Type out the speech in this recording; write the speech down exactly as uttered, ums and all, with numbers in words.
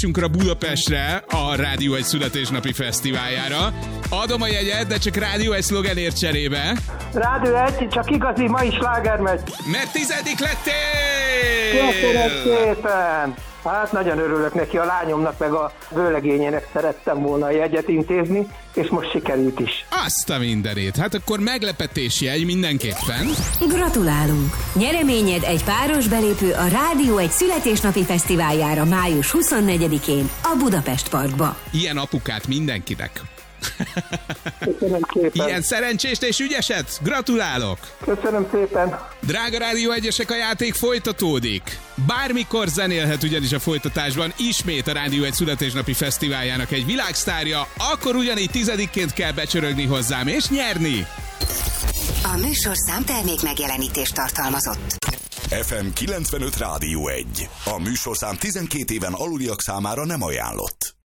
Budapestre, a Rádió egy születésnapi fesztiváljára. Adom a jegyet, de csak Rádió egy szlogenért cserébe. Rádió egy, csak igazi mai sláger megy. Mert tizedik lettél! Köszönöm szépen! Hát nagyon örülök neki, a lányomnak meg a vőlegényének szerettem volna a jegyet intézni, és most sikerült is. Azt a mindenét, hát akkor meglepetés jegy mindenképpen. Gratulálunk! Nyereményed egy páros belépő a Rádió egy születésnapi fesztiváljára május huszonnegyedikén a Budapest Parkba. Ilyen apukát mindenkinek. Köszönöm szépen. Ilyen szerencsést és ügyeset? Gratulálok! Köszönöm szépen. Drága Rádió egyesek, a játék folytatódik. Bármikor zenélhet ugyanis a folytatásban ismét a Rádió egy születésnapi fesztiváljának egy világsztárja, akkor ugyanígy tizedikként kell becsörögni hozzám és nyerni. A műsorszám termék megjelenítést tartalmazott. ef em kilencvenöt Rádió egy. A műsorszám tizenkét éven aluliak számára nem ajánlott.